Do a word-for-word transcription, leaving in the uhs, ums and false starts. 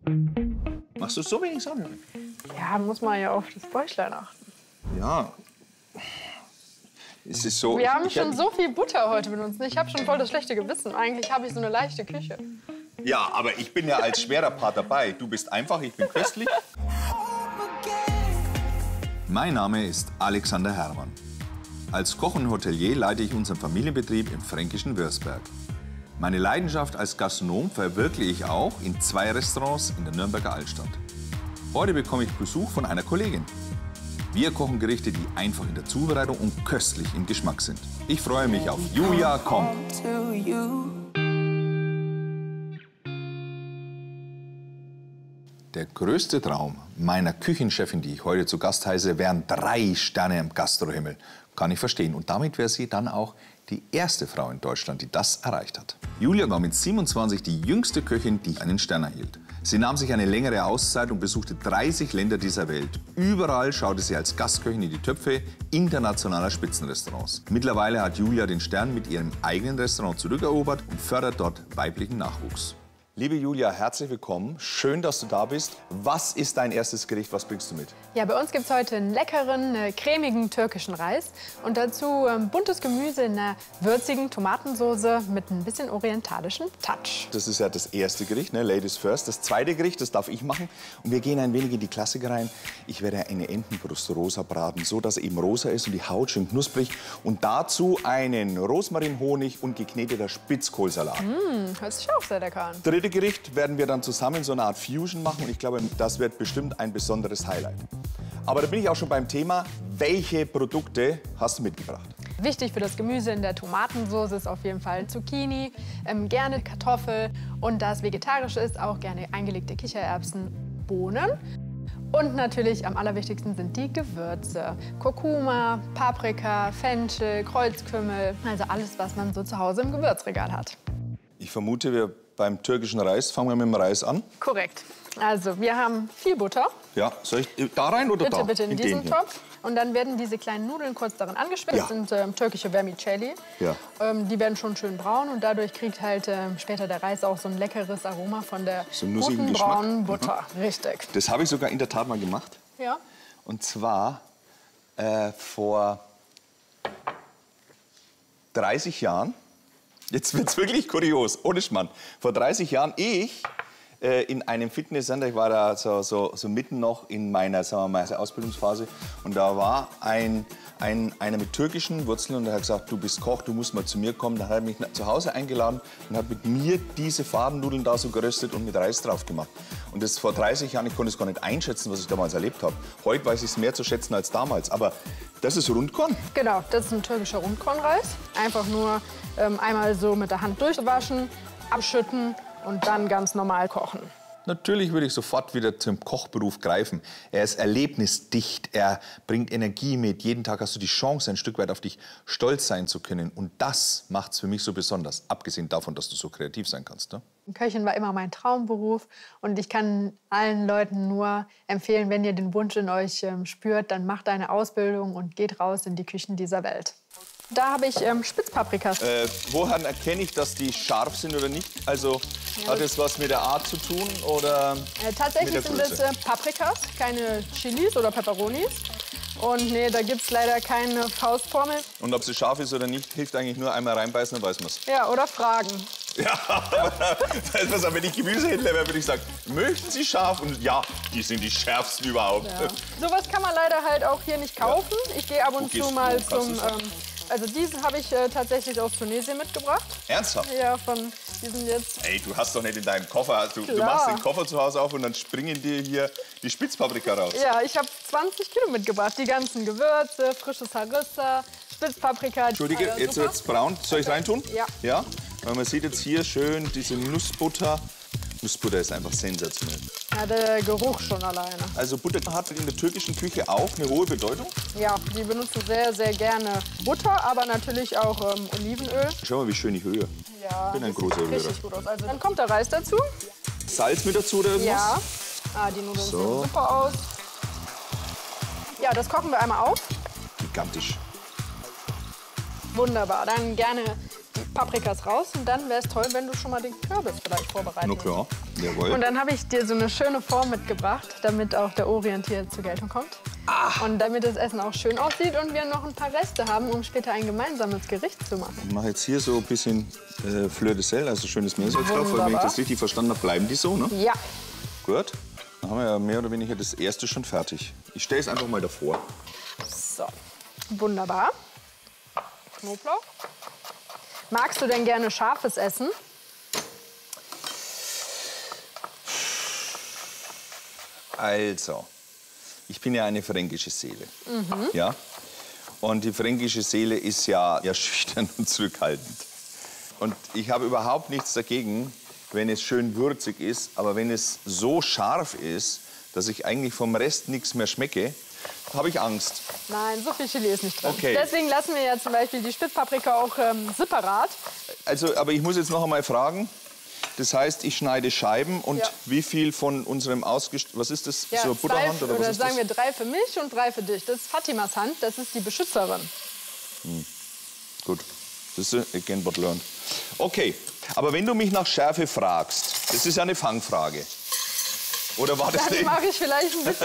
Machst du so wenig Sonne? Ja, muss man ja auf das Bäuchlein achten. Ja. Es ist so. Wir haben ich, schon ich, so viel Butter heute benutzt. Ich habe schon voll das schlechte Gewissen. Eigentlich habe ich so eine leichte Küche. Ja, aber ich bin ja als schwerer Part dabei. Du bist einfach, ich bin köstlich. Mein Name ist Alexander Herrmann. Als Koch und Hotelier leite ich unseren Familienbetrieb im fränkischen Würzberg. Meine Leidenschaft als Gastronom verwirkliche ich auch in zwei Restaurants in der Nürnberger Altstadt. Heute bekomme ich Besuch von einer Kollegin. Wir kochen Gerichte, die einfach in der Zubereitung und köstlich im Geschmack sind. Ich freue mich auf Julia kommt. Der größte Traum meiner Küchenchefin, die ich heute zu Gast heiße, wären drei Sterne im Gastrohimmel. Kann ich verstehen. Und damit wäre sie dann auch die erste Frau in Deutschland, die das erreicht hat. Julia war mit siebenundzwanzig die jüngste Köchin, die einen Stern erhielt. Sie nahm sich eine längere Auszeit und besuchte dreißig Länder dieser Welt. Überall schaute sie als Gastköchin in die Töpfe internationaler Spitzenrestaurants. Mittlerweile hat Julia den Stern mit ihrem eigenen Restaurant zurückerobert und fördert dort weiblichen Nachwuchs. Liebe Julia, herzlich willkommen. Schön, dass du da bist. Was ist dein erstes Gericht? Was bringst du mit? Ja, bei uns gibt es heute einen leckeren, äh, cremigen türkischen Reis und dazu ähm, buntes Gemüse in einer würzigen Tomatensauce mit ein bisschen orientalischem Touch. Das ist ja das erste Gericht, ne? Ladies first. Das zweite Gericht, das darf ich machen. Und wir gehen ein wenig in die Klassiker rein. Ich werde eine Entenbrust rosa braten, so dass er eben rosa ist und die Haut schön knusprig. Und dazu einen Rosmarinhonig und gekneteter Spitzkohlsalat. Mmh, hört sich auch sehr lecker an. Dritte Gericht werden wir dann zusammen so eine Art Fusion machen und ich glaube, das wird bestimmt ein besonderes Highlight. Aber da bin ich auch schon beim Thema, welche Produkte hast du mitgebracht? Wichtig für das Gemüse in der Tomatensauce ist auf jeden Fall Zucchini, ähm, gerne Kartoffel und da es vegetarisch ist, auch gerne eingelegte Kichererbsen, Bohnen. Und natürlich am allerwichtigsten sind die Gewürze. Kurkuma, Paprika, Fenchel, Kreuzkümmel, also alles, was man so zu Hause im Gewürzregal hat. Ich vermute, wir beim türkischen Reis fangen wir mit dem Reis an. Korrekt. Also wir haben viel Butter. Ja, soll ich da rein oder bitte, da? Bitte, bitte in, in diesen hier. Topf. Und dann werden diese kleinen Nudeln kurz darin angeschwitzt. Ja. Das sind ähm, türkische Vermicelli. Ja. Ähm, die werden schon schön braun und dadurch kriegt halt ähm, später der Reis auch so ein leckeres Aroma von der So einen guten nussigen Geschmack. braunen Butter. Mhm. Richtig. Das habe ich sogar in der Tat mal gemacht. Ja. Und zwar äh, vor dreißig Jahren. Jetzt wird's wirklich kurios, ohne Schmarrn. Vor dreißig Jahren, ich äh, in einem Fitnesscenter, ich war da so, so, so mitten noch in meiner, sagen wir mal, Ausbildungsphase, und da war ein, ein, einer mit türkischen Wurzeln und der hat gesagt, du bist Koch, du musst mal zu mir kommen. Dann hat er mich zu Hause eingeladen und hat mit mir diese Fadennudeln da so geröstet und mit Reis drauf gemacht. Und das vor dreißig Jahren, ich konnte es gar nicht einschätzen, was ich damals erlebt habe. Heute weiß ich es mehr zu schätzen als damals, aber das ist Rundkorn. Genau, das ist ein türkischer Rundkornreis. Einfach nur ähm, einmal so mit der Hand durchwaschen, abschütten und dann ganz normal kochen. Natürlich würde ich sofort wieder zum Kochberuf greifen. Er ist erlebnisdicht, er bringt Energie mit. Jeden Tag hast du die Chance, ein Stück weit auf dich stolz sein zu können. Und das macht es für mich so besonders, abgesehen davon, dass du so kreativ sein kannst. Ne? Köchin war immer mein Traumberuf und ich kann allen Leuten nur empfehlen, wenn ihr den Wunsch in euch ähm, spürt, dann macht eine Ausbildung und geht raus in die Küchen dieser Welt. Da habe ich ähm, Spitzpaprikas. Äh, woran erkenne ich, dass die scharf sind oder nicht? Also ja, hat es was mit der Art zu tun oder äh, tatsächlich mit der sind es äh, Paprikas, keine Chilis oder Peperonis. Und nee, da gibt es leider keine Faustformel. Und ob sie scharf ist oder nicht, hilft eigentlich nur einmal reinbeißen, dann weiß man es. Ja, oder fragen. Ja, aber wenn ich Gemüsehändler wäre, würde ich sagen, möchten Sie scharf? Und ja, die sind die schärfsten überhaupt. Ja. Sowas kann man leider halt auch hier nicht kaufen. Ja. Ich gehe ab und Wo zu mal du, zum... Ähm, also diesen habe ich äh, tatsächlich aus Tunesien mitgebracht. Ernsthaft? Ja, von diesen jetzt. Ey, du hast doch nicht in deinem Koffer, du, du machst den Koffer zu Hause auf und dann springen dir hier die Spitzpaprika raus. Ja, ich habe zwanzig Kilo mitgebracht. Die ganzen Gewürze, frisches Harissa, Spitzpaprika. Entschuldige, äh, jetzt wird's braun. Soll ich reintun? Ja. Ja? Weil man sieht jetzt hier schön diese Nussbutter. Nussbutter ist einfach sensationell. Ja, der Geruch schon alleine. Also Butter hat in der türkischen Küche auch eine hohe Bedeutung? Ja, die benutzen sehr, sehr gerne Butter, aber natürlich auch ähm, Olivenöl. Schau mal, wie schön ich höre. Ja, ich bin ein großer sieht Hörer. richtig gut aus. Also, dann kommt der Reis dazu. Salz mit dazu oder irgendwas? Ja. Ah, die Nudeln So. sehen super aus. Ja, das kochen wir einmal auf. Gigantisch. Wunderbar. Dann gerne die Paprikas raus und dann wäre es toll, wenn du schon mal den Kürbis vielleicht vorbereitest. Na klar, jawohl. Und dann habe ich dir so eine schöne Form mitgebracht, damit auch der Orient hier zur Geltung kommt. Ah. Und damit das Essen auch schön aussieht und wir noch ein paar Reste haben, um später ein gemeinsames Gericht zu machen. Ich mache jetzt hier so ein bisschen äh, Fleur de Sel, also schönes Meersalz drauf, weil wenn ich das richtig verstanden habe, bleiben die so, ne? Ja. Gut, dann haben wir ja mehr oder weniger das erste schon fertig. Ich stelle es einfach mal davor. So, wunderbar. Knoblauch. Magst du denn gerne scharfes Essen? Also, ich bin ja eine fränkische Seele. Mhm. Ja? Und die fränkische Seele ist ja, ja schüchtern und zurückhaltend. Und ich habe überhaupt nichts dagegen, wenn es schön würzig ist. Aber wenn es so scharf ist, dass ich eigentlich vom Rest nichts mehr schmecke, habe ich Angst. Nein, so viel Chili ist nicht drin. Okay. Deswegen lassen wir ja zum Beispiel die Spitzpaprika auch ähm, separat. Also, aber ich muss jetzt noch einmal fragen. Das heißt, ich schneide Scheiben und Ja. wie viel von unserem ausgest... Was ist das? Ja, so eine Butterhand zwei, oder was oder ist sagen das? wir drei für mich und drei für dich. Das ist Fatimas Hand, das ist die Beschützerin. Hm. Gut, das ist again what learned. Okay, aber wenn du mich nach Schärfe fragst, das ist ja eine Fangfrage. Oder war das Dann nicht? mache ich vielleicht ein bisschen